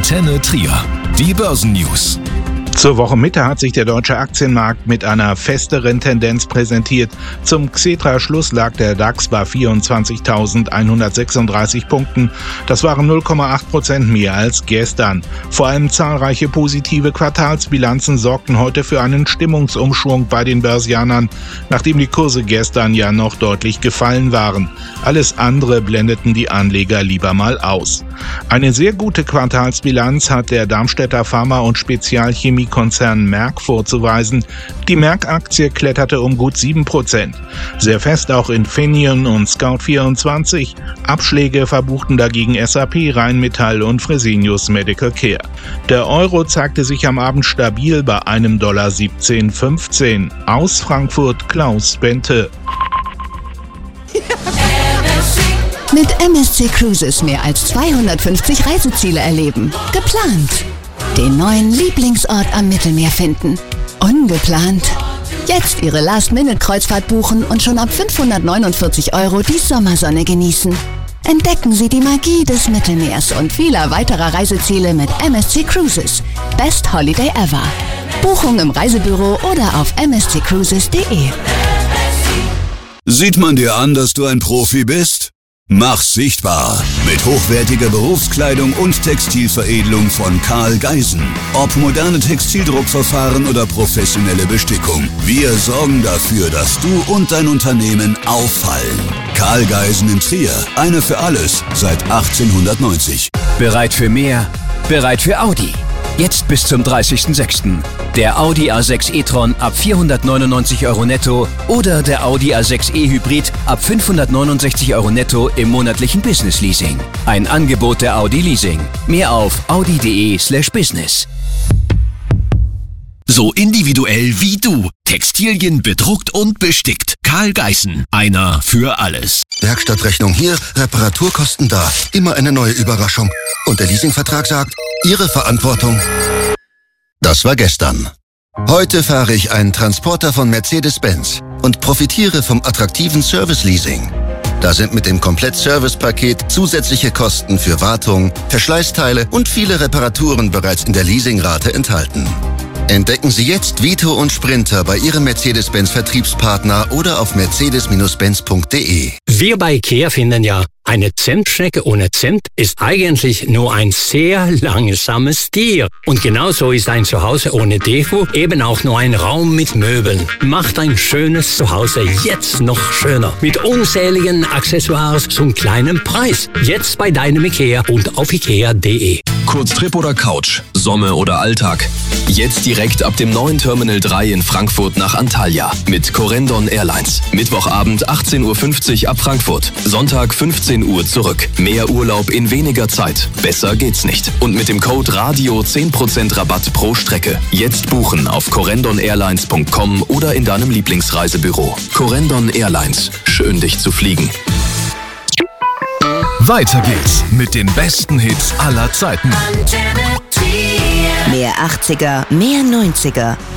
Antenne Trier. Die Börsennews. Zur Wochenmitte hat sich der deutsche Aktienmarkt mit einer festeren Tendenz präsentiert. Zum Xetra-Schluss lag der DAX bei 24.136 Punkten. Das waren 0,8% mehr als gestern. Vor allem zahlreiche positive Quartalsbilanzen sorgten heute für einen Stimmungsumschwung bei den Börsianern, nachdem die Kurse gestern ja noch deutlich gefallen waren. Alles andere blendeten die Anleger lieber mal aus. Eine sehr gute Quartalsbilanz hat der Darmstädter Pharma- und Spezialchemiekonzern Merck vorzuweisen. Die Merck-Aktie kletterte um gut 7%. Sehr fest auch Infineon und Scout24. Abschläge verbuchten dagegen SAP, Rheinmetall und Fresenius Medical Care. Der Euro zeigte sich am Abend stabil bei einem $17,15. Aus Frankfurt Klaus Bente. Mit MSC Cruises mehr als 250 Reiseziele erleben. Geplant. Den neuen Lieblingsort am Mittelmeer finden. Ungeplant. Jetzt Ihre Last-Minute-Kreuzfahrt buchen und schon ab 549 € die Sommersonne genießen. Entdecken Sie die Magie des Mittelmeers und vieler weiterer Reiseziele mit MSC Cruises. Best Holiday ever. Buchung im Reisebüro oder auf msccruises.de. Sieht man dir an, dass du ein Profi bist? Mach's sichtbar mit hochwertiger Berufskleidung und Textilveredelung von Karl Geisen. Ob moderne Textildruckverfahren oder professionelle Bestickung, wir sorgen dafür, dass du und dein Unternehmen auffallen. Karl Geisen in Trier, einer für alles, seit 1890. Bereit für mehr? Bereit für Audi? Jetzt bis zum 30.06. Der Audi A6 e-tron ab 499 € netto oder der Audi A6 e-Hybrid ab 569 € netto im monatlichen Business Leasing. Ein Angebot der Audi Leasing. Mehr auf audi.de/business. So individuell wie du. Textilien bedruckt und bestickt. Karl Geisen, einer für alles. Werkstattrechnung hier, Reparaturkosten da. Immer eine neue Überraschung. Und der Leasingvertrag sagt, Ihre Verantwortung. Das war gestern. Heute fahre ich einen Transporter von Mercedes-Benz und profitiere vom attraktiven Service-Leasing. Da sind mit dem Komplett-Service-Paket zusätzliche Kosten für Wartung, Verschleißteile und viele Reparaturen bereits in der Leasingrate enthalten. Entdecken Sie jetzt Vito und Sprinter bei Ihrem Mercedes-Benz-Vertriebspartner oder auf mercedes-benz.de. Wir bei IKEA finden ja, eine Zentschnecke ohne Zimt ist eigentlich nur ein sehr langsames Tier. Und genauso ist ein Zuhause ohne Deko eben auch nur ein Raum mit Möbeln. Macht ein schönes Zuhause jetzt noch schöner. Mit unzähligen Accessoires zum kleinen Preis. Jetzt bei deinem IKEA und auf ikea.de. Kurztrip oder Couch, Sommer oder Alltag. Jetzt direkt ab dem neuen Terminal 3 in Frankfurt nach Antalya mit Corendon Airlines. Mittwochabend 18:50 Uhr ab Frankfurt. Sonntag 15 Uhr zurück. Mehr Urlaub in weniger Zeit. Besser geht's nicht. Und mit dem Code RADIO 10% Rabatt pro Strecke. Jetzt buchen auf correndonairlines.com oder in deinem Lieblingsreisebüro. Corendon Airlines. Schön, dich zu fliegen. Weiter geht's mit den besten Hits aller Zeiten. Mehr 80er, mehr 90er.